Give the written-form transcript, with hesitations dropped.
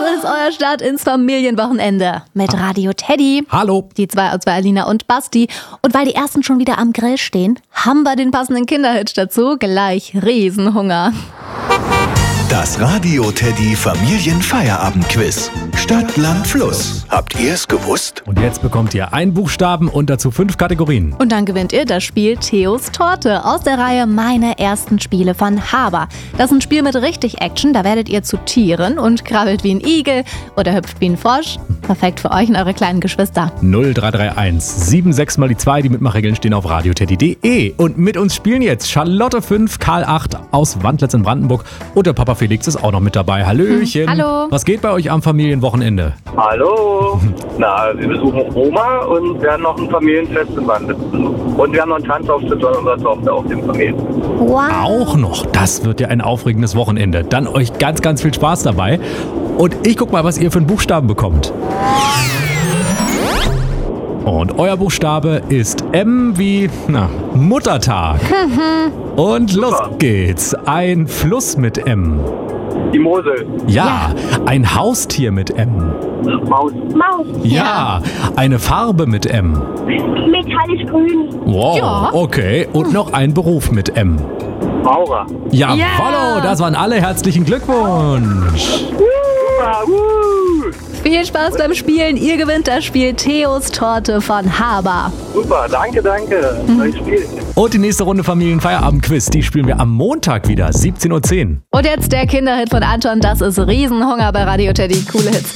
ist euer Start ins Familienwochenende mit Radio Teddy. Hallo. Die zwei aus Alina und Basti. Und weil die ersten schon wieder am Grill stehen, haben wir den passenden Kinderhit dazu. Gleich Riesenhunger. Das Radio Teddy Familienfeierabendquiz. Stadt, Land, Fluss. Habt ihr es gewusst? Und jetzt bekommt ihr einen Buchstaben und dazu 5 Kategorien. Und dann gewinnt ihr das Spiel Theos Torte aus der Reihe Meine ersten Spiele von Haber. Das ist ein Spiel mit richtig Action. Da werdet ihr zu Tieren und krabbelt wie ein Igel oder hüpft wie ein Frosch. Perfekt für euch und eure kleinen Geschwister. 0331 76 mal die 2. Die Mitmachregeln stehen auf radioteddy.de. Und mit uns spielen jetzt Charlotte 5, Karl 8 aus Wandlitz in Brandenburg und der Papa Felix ist auch noch mit dabei. Hallöchen. Hallo. Was geht bei euch am Familienwochenende? Hallo. Na, wir besuchen Oma und werden noch ein Familienfest in Wandlitz besuchen. Und wir haben noch einen Tanzauftritt von unserer Tochter auf dem Familien. Wow. Auch noch. Das wird ja ein aufregendes Wochenende. Dann euch ganz, ganz viel Spaß dabei. Und ich guck mal, was ihr für einen Buchstaben bekommt. Und euer Buchstabe ist M wie Muttertag. Und los geht's. Ein Fluss mit M. Die Mosel. Ja. Ein Haustier mit M. Maus. Ja. Eine Farbe mit M. Metallisch grün. Wow, Ja. okay. Und noch ein Beruf mit M. Maurer. Ja, Ja. follow, das waren alle. Herzlichen Glückwunsch. Viel Spaß beim Spielen. Ihr gewinnt das Spiel Theos Torte von Haber. Super, danke. Neues Spiel. Und die nächste Runde Familienfeierabend-Quiz, die spielen wir am Montag wieder, 17:10 Uhr. Und jetzt der Kinderhit von Anton. Das ist Riesenhunger bei Radio Teddy. Coole Hits.